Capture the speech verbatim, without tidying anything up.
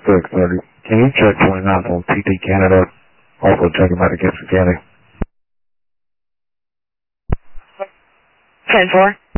six thirty. Can you check twenty-ninth on T T Canada? Also check him out at Gibson County. ten four.